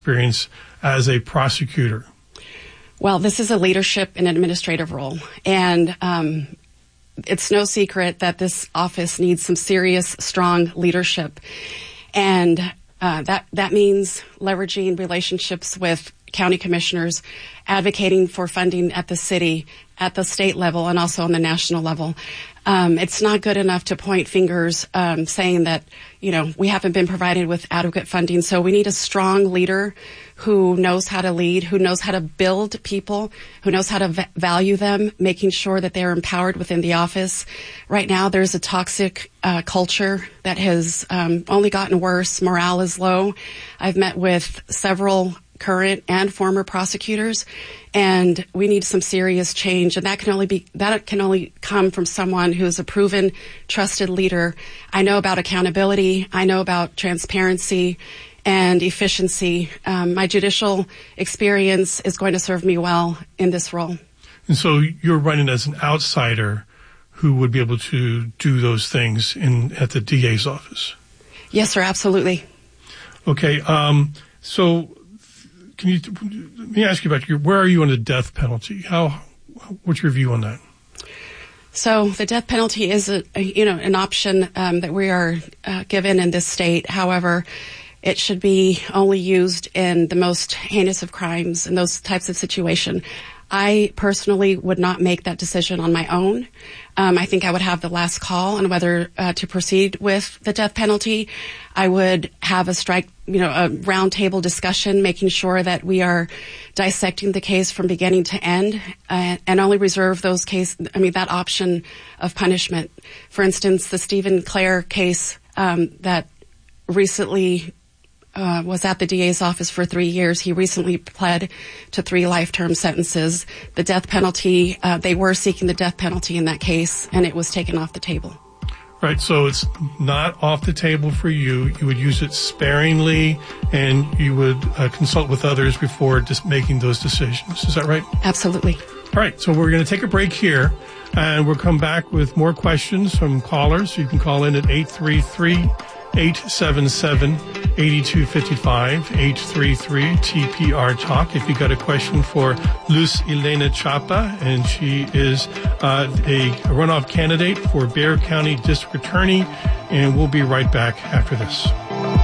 experience as a prosecutor? Well, this is a leadership and administrative role, and it's no secret that this office needs some serious, strong leadership, and that means leveraging relationships with county commissioners, advocating for funding at the city, at the state level, and also on the national level. It's not good enough to point fingers saying that, we haven't been provided with adequate funding. So we need a strong leader who knows how to lead, who knows how to build people, who knows how to value them, making sure that they're empowered within the office. Right now, there's a toxic culture that has only gotten worse. Morale is low. I've met with several current and former prosecutors, and we need some serious change. And that can only come from someone who is a proven, trusted leader. I know about accountability. I know about transparency and efficiency. My judicial experience is going to serve me well in this role. And so you're running as an outsider who would be able to do those things at the DA's office? Yes, sir, absolutely. Okay, so let me ask you about where are you on the death penalty? What's your view on that? So the death penalty is an option that we are given in this state. However, it should be only used in the most heinous of crimes in those types of situations. I personally would not make that decision on my own. I think I would have the last call on whether to proceed with the death penalty. I would have a roundtable discussion, making sure that we are dissecting the case from beginning to end, and only reserve that option of punishment. For instance, the Stephen Clare case that recently was at the DA's office for 3 years. He recently pled to 3 life-term sentences. The death penalty, they were seeking the death penalty in that case, and it was taken off the table. Right, so it's not off the table for you. You would use it sparingly, and you would consult with others before just making those decisions. Is that right? Absolutely. All right, so we're going to take a break here, and we'll come back with more questions from callers. You can call in at 833-877-8255, 833-TPR-TALK. If you got a question for Luz Elena Chapa, and she is a runoff candidate for Bexar County District Attorney, and we'll be right back after this.